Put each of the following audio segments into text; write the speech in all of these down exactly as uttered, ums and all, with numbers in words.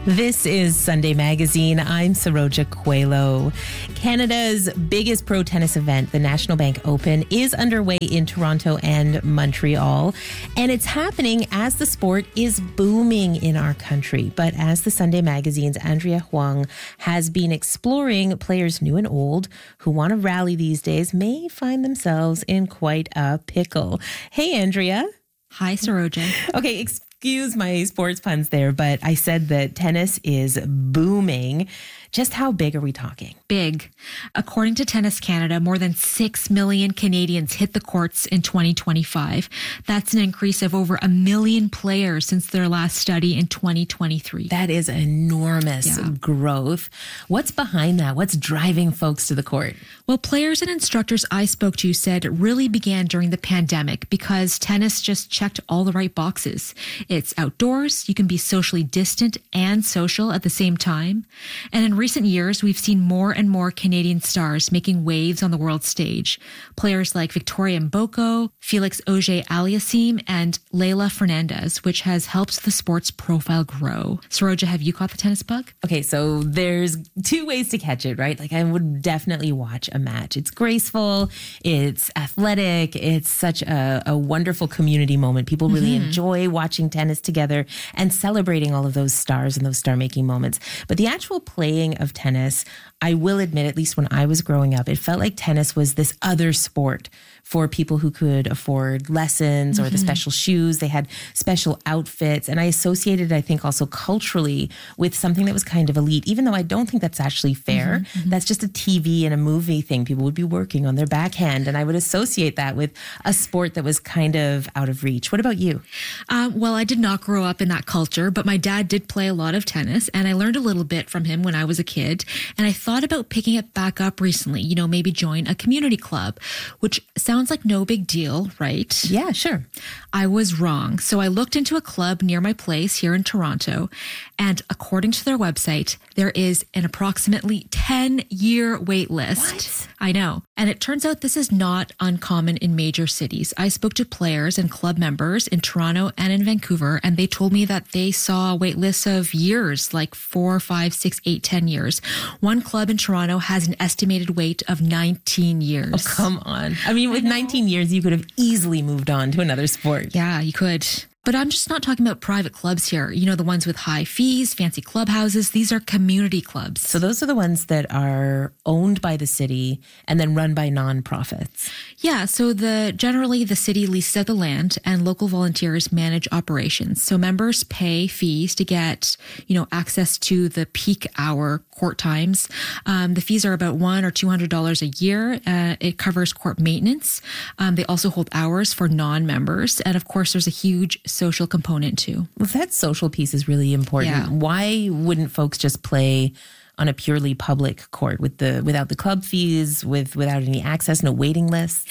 This is Sunday Magazine. I'm Saroja Coelho. Canada's biggest pro tennis event, the National Bank Open, is underway in Toronto and Montreal. And it's happening as the sport is booming in our country. But as the Sunday Magazine's Andrea Huang has been exploring, players new and old who want to rally these days may find themselves in quite a pickle. Hey, Andrea. Hi, Saroja. Okay, excuse my sports puns there, but I said that tennis is booming. Just how big are we talking? Big. According to Tennis Canada, more than six million Canadians hit the courts in twenty twenty-five. That's an increase of over a million players since their last study in twenty twenty-three. That is enormous yeah. growth. What's behind that? What's driving folks to the court? Well, players and instructors I spoke to said it really began during the pandemic because tennis just checked all the right boxes. It's outdoors, you can be socially distant and social at the same time. And in recent years, we've seen more and more Canadian stars making waves on the world stage. Players like Victoria Mboko, Felix Auger-Aliassime, and Leylah Fernandez, which has helped the sport's profile grow. Saroja, have you caught the tennis bug? Okay, so there's two ways to catch it, right? Like I would definitely watch a match. It's graceful, it's athletic, it's such a, a wonderful community moment. People really mm-hmm. enjoy watching tennis together and celebrating all of those stars and those star-making moments. But the actual playing of tennis, I will admit, at least when I was growing up, it felt like tennis was this other sport for people who could afford lessons mm-hmm. or the special shoes. They had special outfits. And I associated, I think, also culturally with something that was kind of elite, even though I don't think that's actually fair. Mm-hmm, mm-hmm. That's just a T V and a movie thing. People would be working on their backhand. And I would associate that with a sport that was kind of out of reach. What about you? Um, well, I did not grow up in that culture, but my dad did play a lot of tennis. And I learned a little bit from him when I was a kid. And I thought about picking it back up recently, you know, maybe join a community club, which sounds like no big deal, right? Yeah, sure. I was wrong. So I looked into a club near my place here in Toronto, and according to their website, there is an approximately ten-year wait list. What? I know. And it turns out this is not uncommon in major cities. I spoke to players and club members in Toronto and in Vancouver, and they told me that they saw wait lists of years, like four, five, six, eight, ten years. One club in Toronto has an estimated wait of nineteen years. Oh, come on. I mean, with nineteen years, you could have easily moved on to another sport. Yeah, you could. But I'm just not talking about private clubs here. You know, the ones with high fees, fancy clubhouses. These are community clubs. So those are the ones that are owned by the city and then run by nonprofits. Yeah. So the generally the city leases out the land and local volunteers manage operations. So members pay fees to get, you know, access to the peak hour court times. Um, the fees are about one or two hundred dollars a year. Uh, it covers court maintenance. Um, they also hold hours for non-members, and of course, there's a huge social component too. Well, that social piece is really important. Yeah. Why wouldn't folks just play on a purely public court with the without the club fees, with without any access, no waiting lists?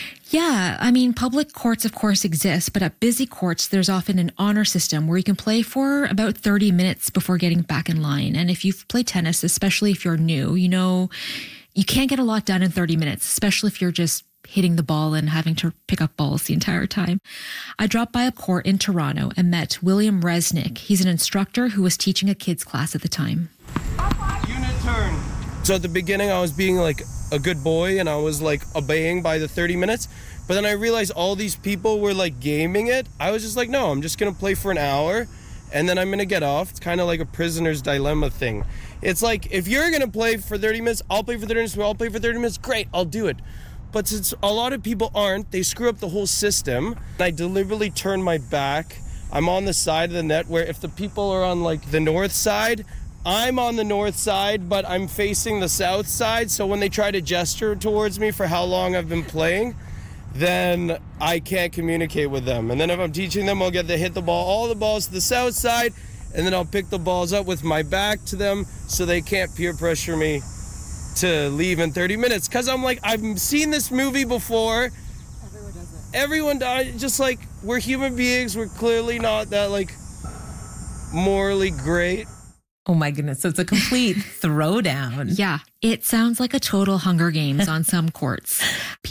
Yeah, I mean, public courts, of course, exist, but at busy courts, there's often an honor system where you can play for about thirty minutes before getting back in line. And if you've played tennis, especially if you're new, you know, you can't get a lot done in thirty minutes, especially if you're just hitting the ball and having to pick up balls the entire time. I dropped by a court in Toronto and met William Resnick. He's an instructor who was teaching a kids class at the time. Unit turn. So at the beginning, I was being like a good boy and I was like obeying by the thirty minutes. But then I realized all these people were like gaming it. I was just like, no, I'm just going to play for an hour and then I'm going to get off. It's kind of like a prisoner's dilemma thing. It's like, if you're going to play for thirty minutes, I'll play for thirty minutes. I'll play for thirty minutes. Great, I'll do it. But since a lot of people aren't, they screw up the whole system. I deliberately turn my back. I'm on the side of the net where if the people are on like the north side, I'm on the north side, but I'm facing the south side. So when they try to gesture towards me for how long I've been playing, then I can't communicate with them. And then if I'm teaching them, I'll get to hit the ball, all the balls to the south side, and then I'll pick the balls up with my back to them so they can't peer pressure me to leave in thirty minutes. Because I'm like, I've seen this movie before. Everyone does it. Everyone does. Just like, we're human beings. We're clearly not that like morally great. Oh my goodness. So it's a complete throwdown. Yeah. It sounds like a total Hunger Games on some courts. People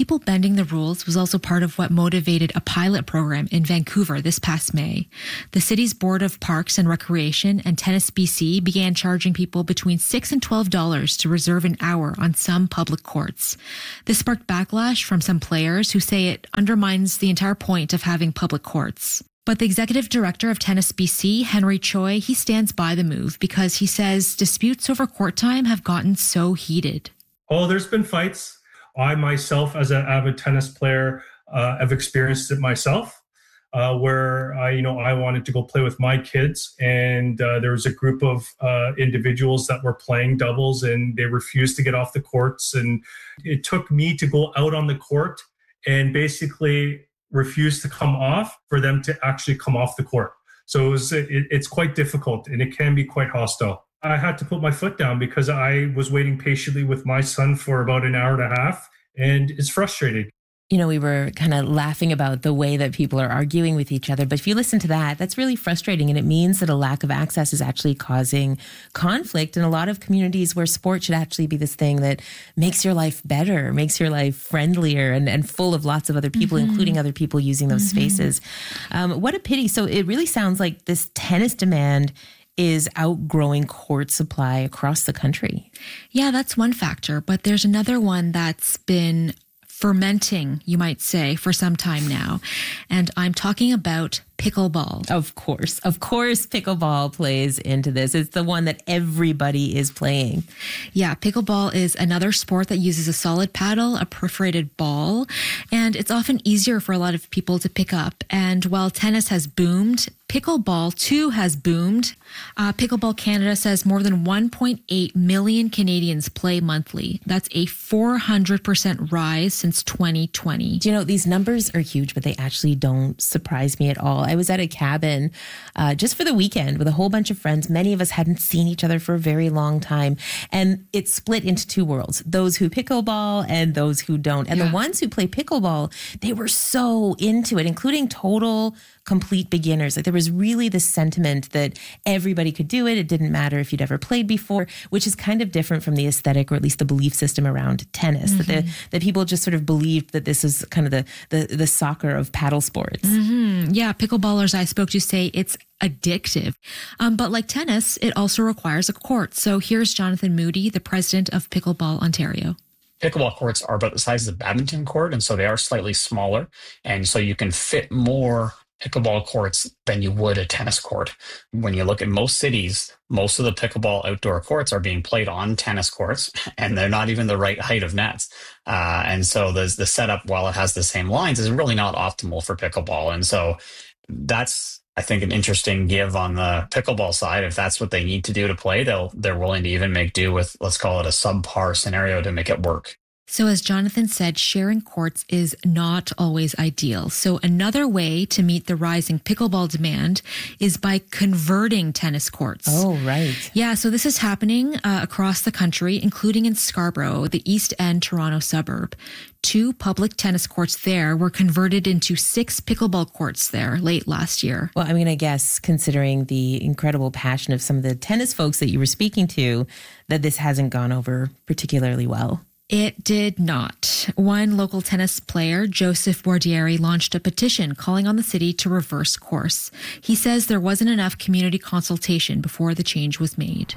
people bending the rules was also part of what motivated a pilot program in Vancouver this past May. The city's Board of Parks and Recreation and Tennis B C began charging people between six and twelve dollars to reserve an hour on some public courts. This sparked backlash from some players who say it undermines the entire point of having public courts. But the executive director of Tennis B C, Henry Choi, he stands by the move because he says disputes over court time have gotten so heated. Oh, there's been fights. I myself, as an avid tennis player, uh, have experienced it myself, uh, where I, you know, I wanted to go play with my kids, and uh, there was a group of uh, individuals that were playing doubles, and they refused to get off the courts, and it took me to go out on the court and basically refuse to come off for them to actually come off the court. So it was, it, it's quite difficult, and it can be quite hostile. I had to put my foot down because I was waiting patiently with my son for about an hour and a half, and it's frustrating. You know, we were kind of laughing about the way that people are arguing with each other. But if you listen to that, that's really frustrating. And it means that a lack of access is actually causing conflict in a lot of communities where sport should actually be this thing that makes your life better, makes your life friendlier and, and full of lots of other people, mm-hmm. including other people using those mm-hmm. spaces. Um, what a pity. So it really sounds like this tennis demand is outgrowing court supply across the country. Yeah, that's one factor. But there's another one that's been fermenting, you might say, for some time now. And I'm talking about pickleball. Of course. Of course, pickleball plays into this. It's the one that everybody is playing. Yeah, pickleball is another sport that uses a solid paddle, a perforated ball, and it's often easier for a lot of people to pick up. And while tennis has boomed, pickleball too has boomed. Uh, Pickleball Canada says more than one point eight million Canadians play monthly. That's a four hundred percent rise since twenty twenty. Do you know, these numbers are huge, but they actually don't surprise me at all. I was at a cabin uh, just for the weekend with a whole bunch of friends. Many of us hadn't seen each other for a very long time. And it split into two worlds, those who pickleball and those who don't. And yeah. the ones who play pickleball, they were so into it, including total complete beginners. Like there was really this sentiment that everybody could do it. It didn't matter if you'd ever played before, which is kind of different from the aesthetic or at least the belief system around tennis. Mm-hmm. That the, that people just sort of believed that this is kind of the the, the soccer of paddle sports. Mm-hmm. Yeah, pickleballers I spoke to say it's addictive. Um, but like tennis, it also requires a court. So here's Jonathan Moody, the president of Pickleball Ontario. Pickleball courts are about the size of the badminton court, and so they are slightly smaller. And so you can fit more pickleball courts than you would a tennis court. When you look at most cities, most of the pickleball outdoor courts are being played on tennis courts, and they're not even the right height of nets. Uh, and so the, the setup, while it has the same lines, is really not optimal for pickleball. And so that's, I think, an interesting give on the pickleball side. If that's what they need to do to play, they'll, they're willing to even make do with, let's call it a subpar scenario to make it work. So as Jonathan said, sharing courts is not always ideal. So another way to meet the rising pickleball demand is by converting tennis courts. Oh, right. Yeah, so this is happening uh, across the country, including in Scarborough, the East End Toronto suburb. Two public tennis courts there were converted into six pickleball courts there late last year. Well, I mean, I guess considering the incredible passion of some of the tennis folks that you were speaking to, that this hasn't gone over particularly well. It did not. One local tennis player, Joseph Bordieri, launched a petition calling on the city to reverse course. He says there wasn't enough community consultation before the change was made.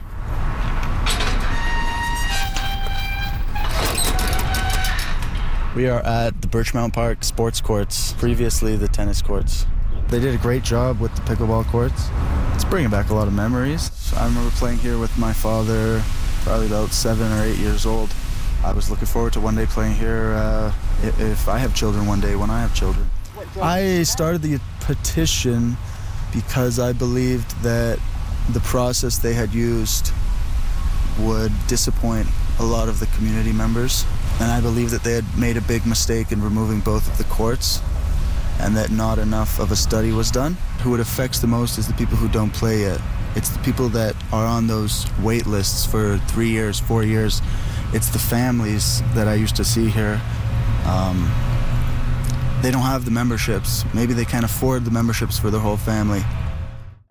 We are at the Birchmount Park sports courts, previously the tennis courts. They did a great job with the pickleball courts. It's bringing back a lot of memories. I remember playing here with my father, probably about seven or eight years old. I was looking forward to one day playing here uh, if I have children one day, when I have children. I started the petition because I believed that the process they had used would disappoint a lot of the community members. And I believe that they had made a big mistake in removing both of the courts and that not enough of a study was done. Who it affects the most is the people who don't play yet. It's the people that are on those wait lists for three years, four years. It's the families that I used to see here. Um, they don't have the memberships. Maybe they can't afford the memberships for their whole family.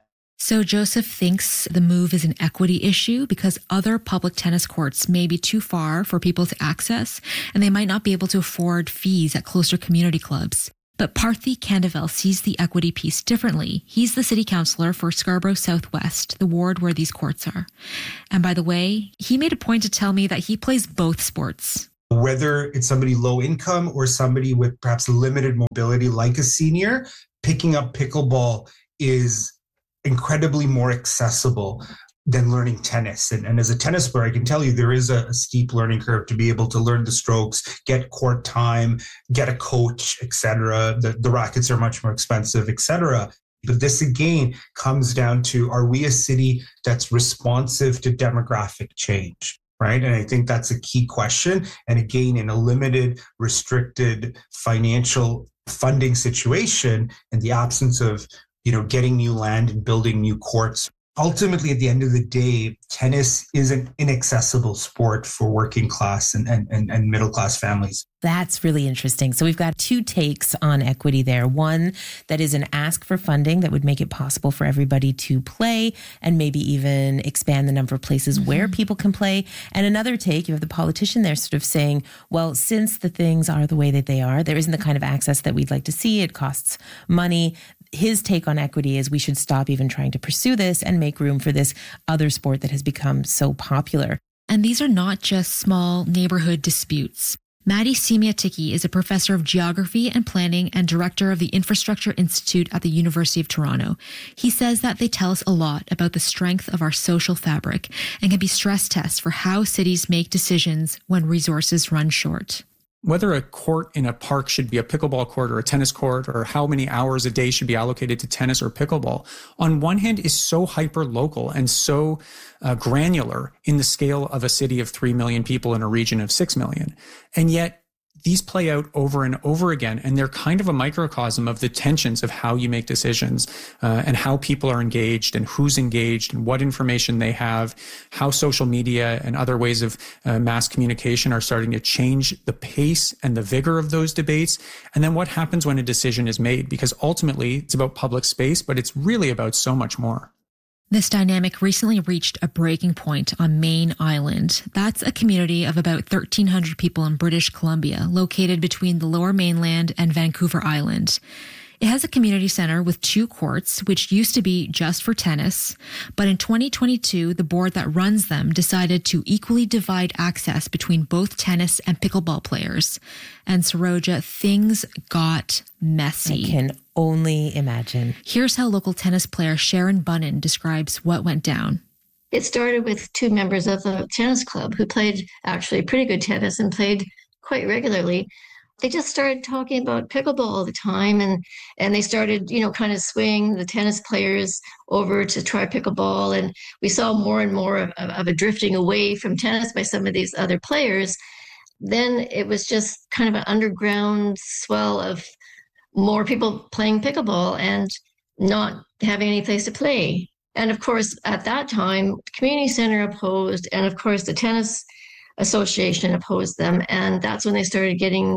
So Joseph thinks the move is an equity issue because other public tennis courts may be too far for people to access, and they might not be able to afford fees at closer community clubs. But Parthy Candavel sees the equity piece differently. He's the city councillor for Scarborough Southwest, the ward where these courts are. And by the way, he made a point to tell me that he plays both sports. Whether it's somebody low income or somebody with perhaps limited mobility like a senior, picking up pickleball is incredibly more accessible than learning tennis. And, and as a tennis player, I can tell you there is a, a steep learning curve to be able to learn the strokes, get court time, get a coach, et cetera. The, the rackets are much more expensive, et cetera. But this again comes down to, are we a city that's responsive to demographic change? Right. And I think that's a key question. And again, in a limited, restricted financial funding situation, in the absence of you know, getting new land and building new courts. Ultimately, at the end of the day, tennis is an inaccessible sport for working class and, and, and middle class families. That's really interesting. So we've got two takes on equity there. One that is an ask for funding that would make it possible for everybody to play and maybe even expand the number of places mm-hmm. where people can play. And another take, you have the politician there sort of saying, well, since the things are the way that they are, there isn't the kind of access that we'd like to see. It costs money. His take on equity is we should stop even trying to pursue this and make room for this other sport that has become so popular. And these are not just small neighborhood disputes. Maddie Semiatiki is a professor of geography and planning and director of the Infrastructure Institute at the University of Toronto. He says that they tell us a lot about the strength of our social fabric and can be stress tests for how cities make decisions when resources run short. Whether a court in a park should be a pickleball court or a tennis court, or how many hours a day should be allocated to tennis or pickleball, on one hand is so hyper-local and so uh, granular in the scale of a city of three million people in a region of six million. And yet these play out over and over again, and they're kind of a microcosm of the tensions of how you make decisions uh, and how people are engaged and who's engaged and what information they have, how social media and other ways of uh, mass communication are starting to change the pace and the vigor of those debates, and then what happens when a decision is made, because ultimately it's about public space, but it's really about so much more. This dynamic recently reached a breaking point on Mayne Island. That's a community of about thirteen hundred people in British Columbia, located between the Lower Mainland and Vancouver Island. It has a community center with two courts, which used to be just for tennis. But in twenty twenty-two, the board that runs them decided to equally divide access between both tennis and pickleball players. And Saroja, things got messy. I can only imagine. Here's how local tennis player Sharon Bunnan describes what went down. It started with two members of the tennis club who played actually pretty good tennis and played quite regularly. They just started talking about pickleball all the time, and and they started, you know, kind of swaying the tennis players over to try pickleball. And we saw more and more of, of a drifting away from tennis by some of these other players. Then it was just kind of an underground swell of more people playing pickleball and not having any place to play. And of course, at that time, the community center opposed, and of course, the tennis association opposed them. And that's when they started getting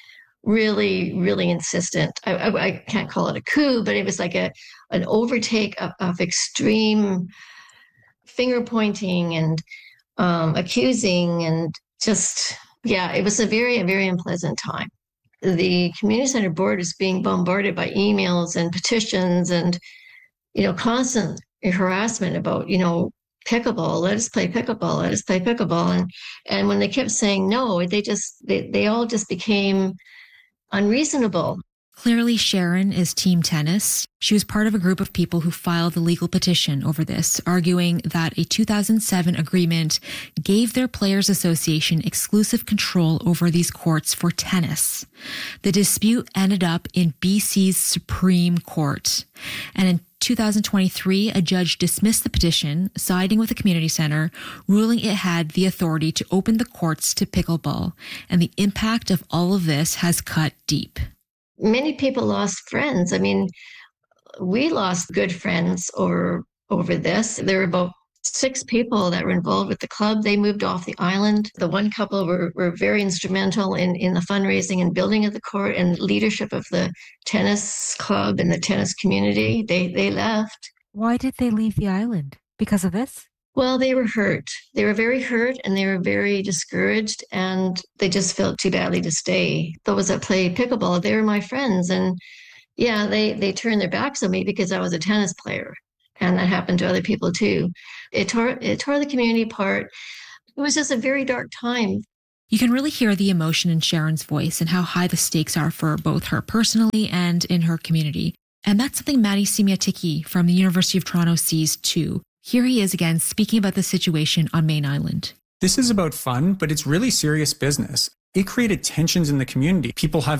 really, really insistent. I, I, I can't call it a coup, but it was like a an overtake of, of extreme finger pointing and um, accusing, and just, yeah, it was a very, very unpleasant time. The community center board was being bombarded by emails and petitions and, you know, constant harassment about, you know, pickleball, let us play pickleball, let us play pickleball. And and when they kept saying no, they just, they, they all just became unreasonable. Clearly, Sharon is team tennis. She was part of a group of people who filed a legal petition over this, arguing that a two thousand seven agreement gave their Players Association exclusive control over these courts for tennis. The dispute ended up in B C's Supreme Court. And in two thousand twenty-three, a judge dismissed the petition, siding with the community center, ruling it had the authority to open the courts to pickleball. And the impact of all of this has cut deep. Many people lost friends. I mean, we lost good friends over over this. There were about six people that were involved with the club. They moved off the island. The one couple were, were very instrumental in, in the fundraising and building of the court and leadership of the tennis club and the tennis community. They they left. Why did they leave the island? Because of this? Well, they were hurt. They were very hurt and they were very discouraged, and they just felt too badly to stay. Those that play pickleball, they were my friends. And yeah, they, they turned their backs on me because I was a tennis player. And that happened to other people too. It tore, it tore the community apart. It was just a very dark time. You can really hear the emotion in Sharon's voice and how high the stakes are for both her personally and in her community. And that's something Maddie Simiatiki from the University of Toronto sees too. Here he is again speaking about the situation on Main Island. This is about fun, but it's really serious business. It created tensions in the community. People have